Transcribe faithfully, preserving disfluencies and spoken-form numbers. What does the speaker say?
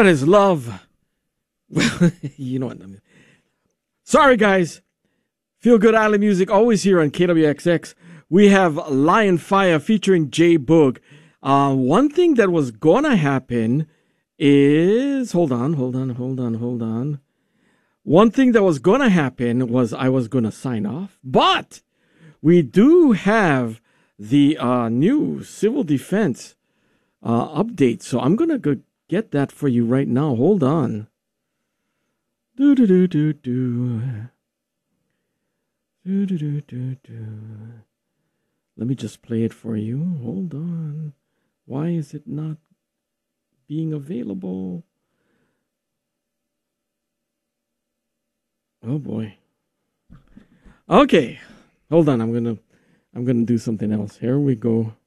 What is love? Well, you know what I mean. Sorry, guys. Feel Good Island Music, always here on K W X X. We have Lion Fire featuring J Boog. Uh, one thing that was gonna happen is... Hold on, hold on, hold on, hold on. One thing that was gonna happen was I was gonna sign off. But we do have the uh, new civil defense uh, update. So I'm gonna go get that for you right now. Hold on. Do do do do do. Do do do do do. Let me just play it for you. Hold on. Why is it not being available? Oh boy. Okay. Hold on. I'm gonna I'm gonna do something else. Here we go.